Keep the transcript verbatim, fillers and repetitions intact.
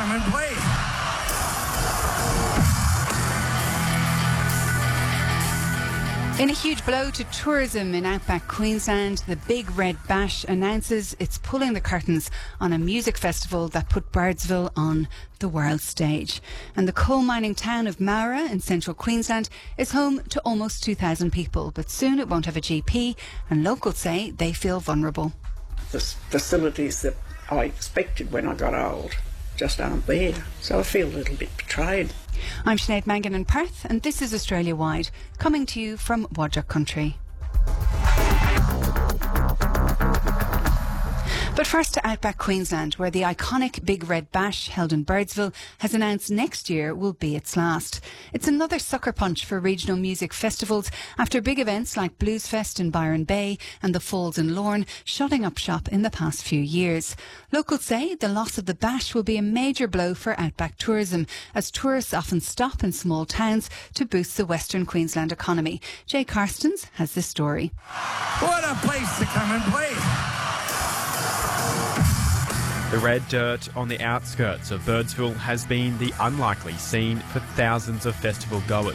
come and play. In a huge blow to tourism in outback Queensland, the Big Red Bash announces it's pulling the curtains on a music festival that put Birdsville on the world stage. And the coal mining town of Mowra in central Queensland is home to almost two thousand people, but soon it won't have a G P, and locals say they feel vulnerable. The facilities that I expected when I got old just aren't there, so I feel a little bit betrayed. I'm Sinead Mangan in Perth, and this is Australia Wide, coming to you from Wadjuk Country. But first to outback Queensland, where the iconic Big Red Bash held in Birdsville has announced next year will be its last. It's another sucker punch for regional music festivals after big events like Bluesfest in Byron Bay and the Falls in Lorne shutting up shop in the past few years. Locals say the loss of the Bash will be a major blow for outback tourism, as tourists often stop in small towns to boost the Western Queensland economy. Jay Karstens has this story. What a place to come and play. The red dirt on the outskirts of Birdsville has been the unlikely scene for thousands of festival goers.